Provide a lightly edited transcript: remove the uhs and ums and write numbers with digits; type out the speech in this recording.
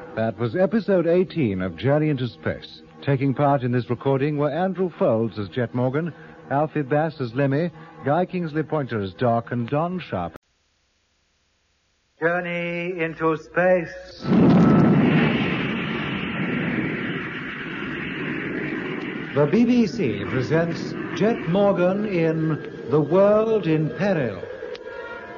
That was episode 18 of Journey into Space. Taking part in this recording were Andrew Folds as Jet Morgan, Alfie Bass as Lemmy, Guy Kingsley Pointer as Doc, and Don Sharp. Journey into Space. The BBC presents Jet Morgan in The World in Peril.